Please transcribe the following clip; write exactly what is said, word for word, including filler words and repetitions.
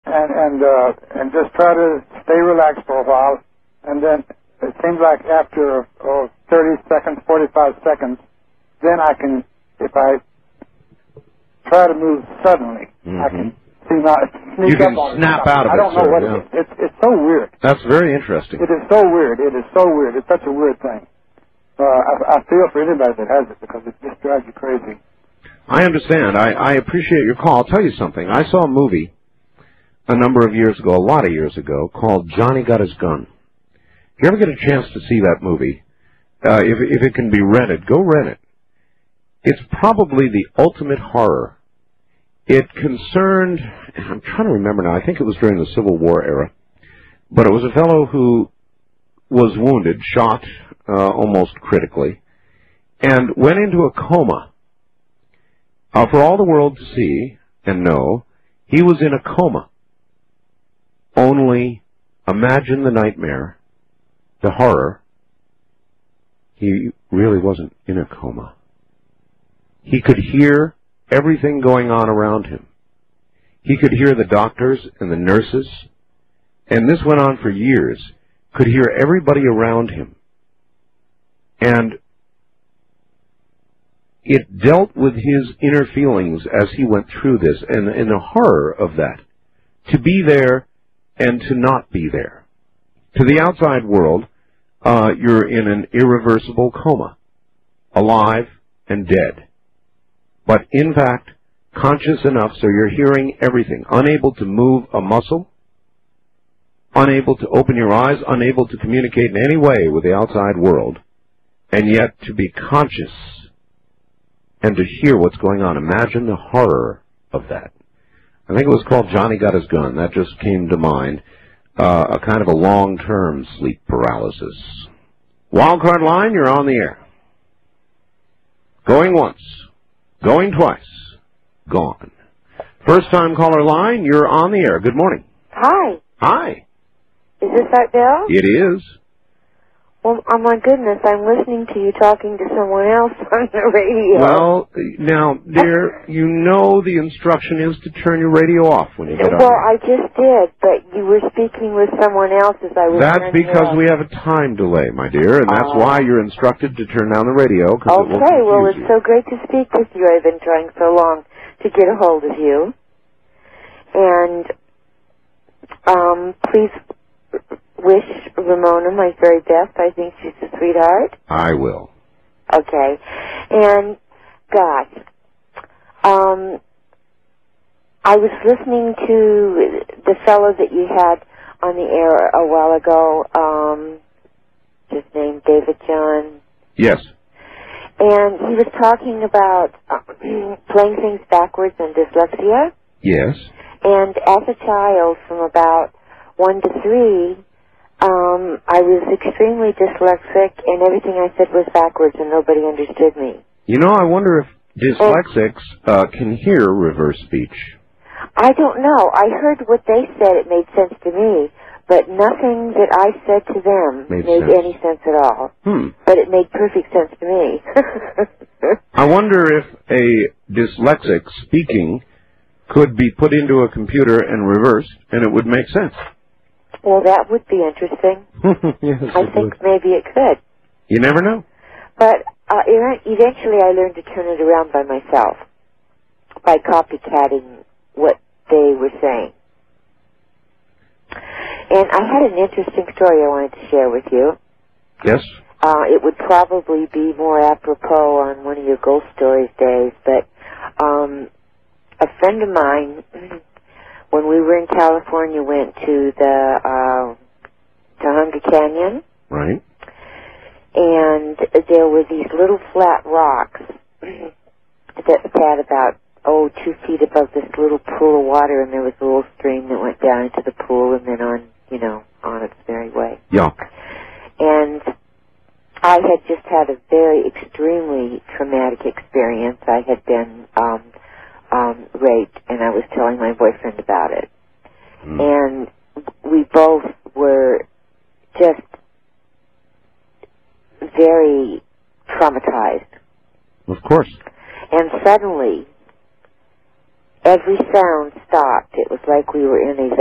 and and uh, and just try to stay relaxed for a while, and then it seems like after oh, thirty seconds, forty-five seconds, then I can, if I try to move suddenly, mm-hmm. I can see my sneak you can up on snap it. out of I it. don't know sir, what yeah. it is. It's it's so weird. That's very interesting. It is so weird. It is so weird. It's such a weird thing. Uh, I, I feel for anybody that has it because it just drives you crazy. I understand. I, I appreciate your call. I'll tell you something. I saw a movie a number of years ago, a lot of years ago, called Johnny Got His Gun. If you ever get a chance to see that movie, uh, if, if it can be rented, go rent it. It's probably the ultimate horror. It concerned, I'm trying to remember now, I think it was during the Civil War era, but it was a fellow who was wounded, shot uh, almost critically, and went into a coma. Uh, for all the world to see and know, he was in a coma. Only imagine the nightmare, the horror. He really wasn't in a coma. He could hear everything going on around him. He could hear the doctors and the nurses, and this went on for years, could hear everybody around him. And it dealt with his inner feelings as he went through this, and, and the horror of that. To be there and to not be there. To the outside world, uh, you're in an irreversible coma, alive and dead. But in fact, conscious enough so you're hearing everything, unable to move a muscle, unable to open your eyes, unable to communicate in any way with the outside world, and yet to be conscious and to hear what's going on. Imagine the horror of that. I think it was called Johnny Got His Gun. That just came to mind. Uh, a kind of a long-term sleep paralysis. Wildcard line, you're on the air. Going once. Going twice. Gone. First-time caller line, you're on the air. Good morning. Hi. Hi. Is this Art Bell? It is. Well, oh my goodness, I'm listening to you talking to someone else on the radio. Well, now, dear, you know the instruction is to turn your radio off when you get on. Well, I just did, but you were speaking with someone else as I was That's because we have a time delay, my dear, and that's oh. why you're instructed to turn down the radio. Okay, it will well, it's you. so great to speak with you. I've been trying so long to get a hold of you. And um, please wish Ramona my very best. I think she's a sweetheart. I will. Okay. And, gosh, um, I was listening to the fellow that you had on the air a while ago, um, his name David John. Yes. And he was talking about uh, playing things backwards and dyslexia. Yes. And as a child, from about one to three, Um, I was extremely dyslexic, and everything I said was backwards, and nobody understood me. You know, I wonder if dyslexics uh, can hear reverse speech. I don't know. I heard what they said. It made sense to me, but nothing that I said to them made, made sense. any sense at all. Hmm. But it made perfect sense to me. I wonder if a dyslexic speaking could be put into a computer and reversed, and it would make sense. Well, that would be interesting. Yes, I think would. maybe it could. You never know. But uh, eventually I learned to turn it around by myself, by copycatting what they were saying. And I had an interesting story I wanted to share with you. Yes? Uh, it would probably be more apropos on one of your ghost stories days, but um, a friend of mine, when we were in California, went to the uh, Tujunga Canyon. Right. And there were these little flat rocks that sat about, oh, two feet above this little pool of water, and there was a little stream that went down into the pool and then on, you know, on its merry way. Yeah. And I had just had a very extremely traumatic experience. I had been um, um, raped, and I was telling my boyfriend about it. Mm. And we both were just very traumatized. Of course. And suddenly, every sound stopped. It was like we were in a